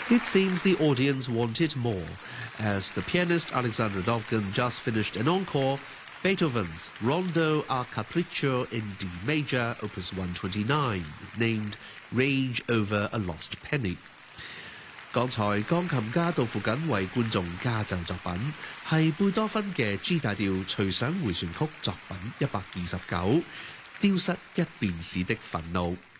It seems the audience wanted more, as the pianist Alexander Dovgan just finished an encore, Beethoven's Rondo a Capriccio in D major, opus 129, named Rage Over a Lost Penny. 剛才鋼琴家杜富緊為觀眾加奏作品，係貝多芬嘅 G 大調隨想迴旋曲作品129，丟失一便士的憤怒。